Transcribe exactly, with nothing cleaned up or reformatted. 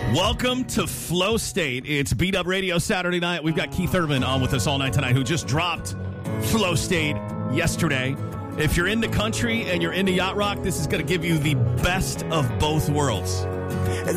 Welcome to Flow State. It's Beat Up Radio Saturday night. We've got Keith Urban on with us all night tonight, who just dropped Flow State yesterday. If you're into country and you're into yacht rock, this is going to give you the best of both worlds.